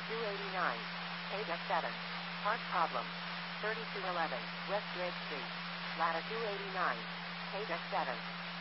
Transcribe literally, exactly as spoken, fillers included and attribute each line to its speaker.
Speaker 1: two eighty-nine. Latitude seven. Part problem. thirty-two eleven. West Ridge Street. Latitude eighty-nine. Latitude seven.